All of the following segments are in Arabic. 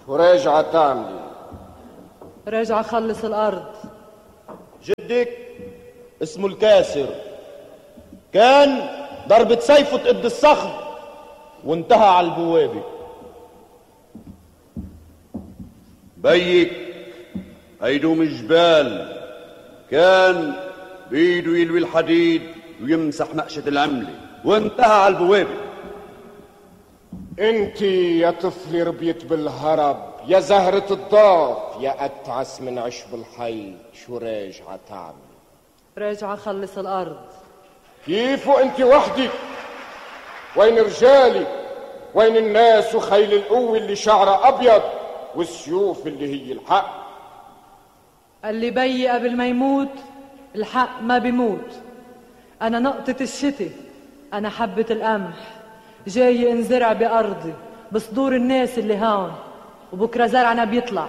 شو راجعة تعملي؟ راجعة خلص الأرض. جدك اسمه الكاسر، كان ضربة سيفه تقد الصخر وانتهى على البوابة. بيك هيدوم الجبال، كان بيده يلوي الحديد ويمسح نقشة العملة وانتهى على البوابة. انت يا طفلي ربيت بالهرب، يا زهرة الضاف، يا أتعس من عشب الحي، شو راجعة تعمل؟ راجعة خلص الأرض. كيف وانت وحدك؟ وين رجالي؟ وين الناس وخيل القوة اللي شعرها أبيض والسيوف اللي هي الحق؟ اللي بي قبل ما يموت الحق ما بيموت. أنا نقطة الشتي، أنا حبة القمح، جاي انزرع بأرضي بصدور الناس اللي هون، وبكرة زرعنا بيطلع.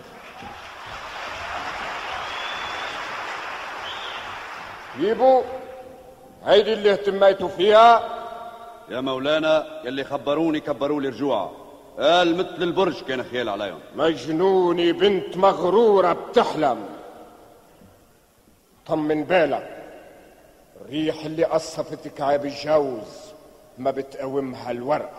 جيبوا هيدي اللي اهتميتوا فيها. يا مولانا يلي خبروني كبروا لي رجوعها، قال مثل البرج كان خيال عليهم. مجنونة بنت مغرورة بتحلم. طمن بالك، الريح اللي قصفت كعاب الجوز ما بتقاومها الورقة.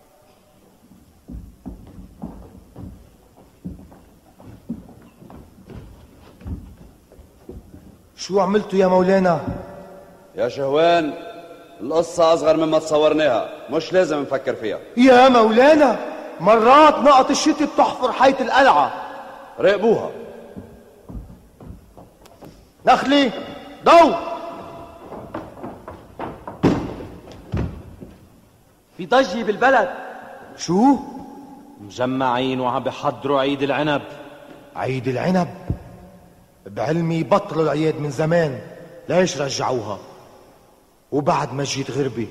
شو عملتوا يا مولانا؟ يا شهوان القصة أصغر مما تصورناها، مش لازم نفكر فيها. يا مولانا مرات نقط الشتي بتحفر حيط القلعة. راقبوها. نخلي ضو. في ضجة بالبلد. شو؟ مجمعين وعم بحضروا عيد العنب. عيد العنب؟ بعلمي بطلوا العياد من زمان، ليش رجعوها؟ وبعد ما جيت غربة،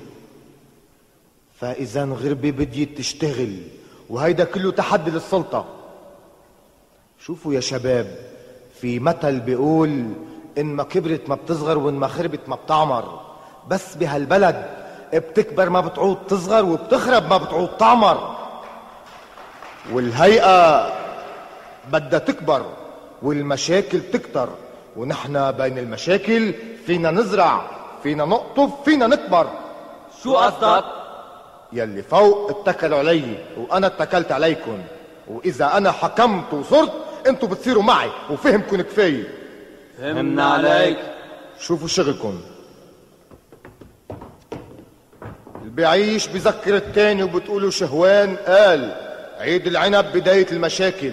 فإذا غربة بديت تشتغل، وهيدا كله تحدي للسلطة. شوفوا يا شباب، في مثل بيقول إن ما كبرت ما بتصغر وإن ما خربت ما بتعمر، بس بهالبلد بتكبر ما بتعود تصغر وبتخرب ما بتعود تعمر. والهيئة بدها تكبر والمشاكل تكتر، ونحن بين المشاكل فينا نزرع، فينا نقطف، فينا نكبر. شو قصدك؟ يلي فوق اتكلوا علي وانا اتكلت عليكم، واذا انا حكمت وصرت انتوا بتصيروا معي وفهمكم كفايه. فهمنا عليك. شوفوا شغلكم. اللي بيعيش بذكر التاني، وبتقولوا شهوان قال عيد العنب بداية المشاكل.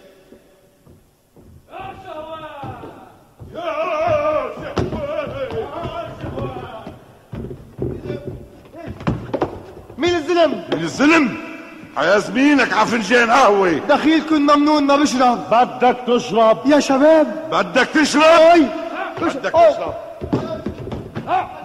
مين الزلم؟ من الزلم؟ حيازمينك ع فنجان قهوة. دخيلكم ممنون ما بشرب. بدك تشرب يا شباب. بدك تشرب. اي بدك تشرب.